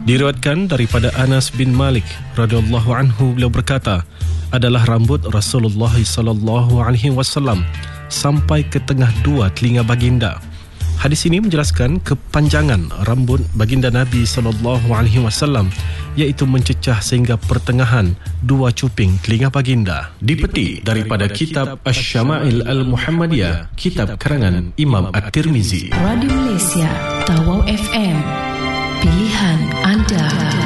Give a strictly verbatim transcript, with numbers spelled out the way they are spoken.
Diriwayatkan daripada Anas bin Malik radhiyallahu anhu, beliau berkata, adalah rambut Rasulullah sallallahu alaihi wasallam sampai ke tengah dua telinga baginda. Hadis ini menjelaskan kepanjangan rambut baginda Nabi sallallahu alaihi wasallam, iaitu mencecah sehingga pertengahan dua cuping telinga baginda. Dipetik daripada kitab Asy-Syama'il Al-Muhammadiyah, kitab karangan Imam At-Tirmizi. Radio Malaysia, Tawau F M, pilihan anda.